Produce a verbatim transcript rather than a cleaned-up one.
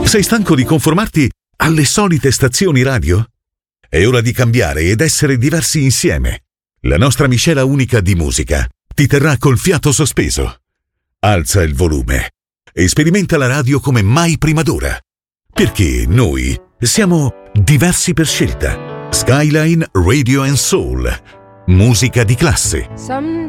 Sei stanco di conformarti alle solite stazioni radio? È ora di cambiare ed essere diversi insieme. La nostra miscela unica di musica ti terrà col fiato sospeso. Alza il volume e sperimenta la radio come mai prima d'ora. Perché noi siamo diversi per scelta. Skyline Radio and Soul. Musica di classe.